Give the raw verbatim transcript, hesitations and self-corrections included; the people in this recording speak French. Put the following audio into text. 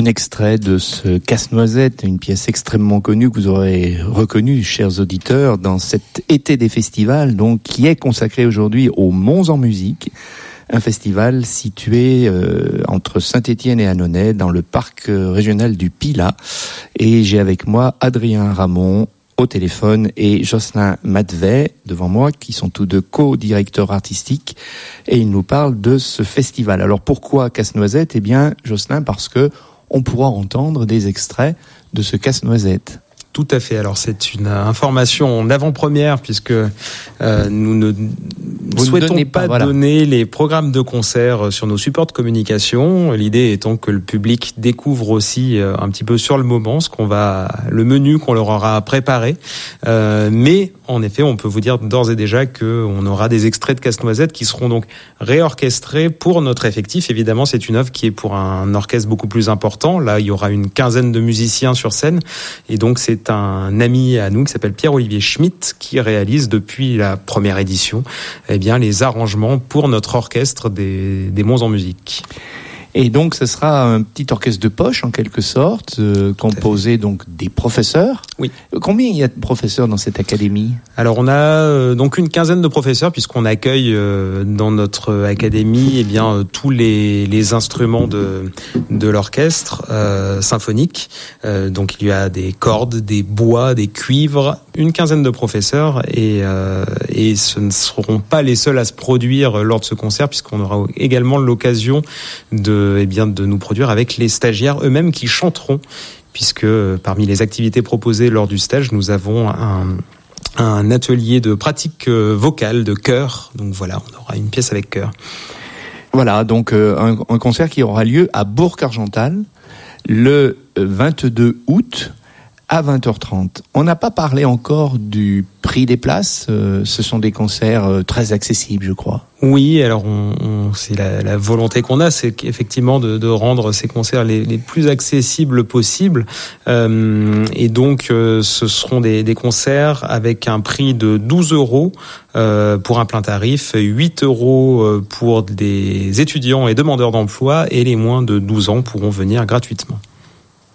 Un extrait de ce Casse-Noisette, une pièce extrêmement connue que vous aurez reconnue, chers auditeurs, dans cet été des festivals, donc qui est consacré aujourd'hui aux Monts en musique, un festival situé euh, entre Saint-Étienne et Annonay, dans le parc régional du Pilat. Et j'ai avec moi Adrien Ramon au téléphone et Jocelyn Matvet devant moi, qui sont tous deux co-directeurs artistiques, et ils nous parlent de ce festival. Alors pourquoi Casse-Noisette ? Eh bien, Jocelyn, parce que on pourra entendre des extraits de ce Casse-Noisette. Tout à fait. Alors c'est une information en avant-première puisque euh, nous ne Vous souhaitons ne pas, pas voilà. donner les programmes de concert sur nos supports de communication. L'idée étant que le public découvre aussi euh, un petit peu sur le moment ce qu'on va, le menu qu'on leur aura préparé. Euh, mais en effet, on peut vous dire d'ores et déjà que on aura des extraits de Casse-Noisette qui seront donc réorchestrés pour notre effectif. Évidemment, c'est une œuvre qui est pour un orchestre beaucoup plus important. Là, il y aura une quinzaine de musiciens sur scène, et donc c'est un ami à nous qui s'appelle Pierre-Olivier Schmitt qui réalise depuis la première édition eh bien, les arrangements pour notre orchestre des, des Monts en musique. Et donc, ce sera un petit orchestre de poche, en quelque sorte, euh, composé donc des professeurs. Oui. Combien il y a de professeurs dans cette académie ? Alors, on a euh, donc une quinzaine de professeurs, puisqu'on accueille euh, dans notre académie eh bien euh, tous les, les instruments de, de l'orchestre euh, symphonique. Euh, donc, il y a des cordes, des bois, des cuivres, une quinzaine de professeurs, et, euh, et ce ne seront pas les seuls à se produire lors de ce concert, puisqu'on aura également l'occasion de Eh bien, de nous produire avec les stagiaires eux-mêmes qui chanteront, puisque parmi les activités proposées lors du stage, nous avons un, un atelier de pratique vocale, de chœur. Donc voilà, on aura une pièce avec chœur. Voilà, donc euh, un, un concert qui aura lieu à Bourg-Argental le vingt-deux août à vingt heures trente. On n'a pas parlé encore du prix des places. Euh, ce sont des concerts euh, très accessibles, je crois. Oui, alors on, on, c'est la, la volonté qu'on a, c'est effectivement de, de rendre ces concerts les, les plus accessibles possibles. Euh, et donc, euh, ce seront des, des concerts avec un prix de douze euros euh, pour un plein tarif, huit euros pour des étudiants et demandeurs d'emploi, et les moins de douze ans pourront venir gratuitement.